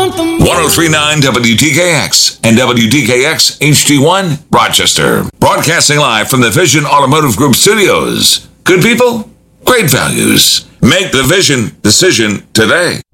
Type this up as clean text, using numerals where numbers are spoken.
1039 WDKX and WDKX HD1 Rochester. Broadcasting live from the Vision Automotive Group studios. Good people, great values. Make the Vision decision today.